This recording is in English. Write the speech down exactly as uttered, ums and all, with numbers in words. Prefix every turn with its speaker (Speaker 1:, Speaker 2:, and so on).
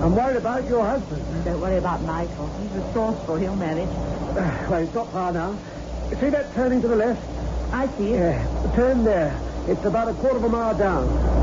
Speaker 1: I'm worried about your husband.
Speaker 2: Don't worry about Michael. He's resourceful. He'll manage.
Speaker 1: Uh, well, it's not far now. See that turning to the left?
Speaker 2: I see it.
Speaker 1: Yeah, turn there. It's about a quarter of a mile down.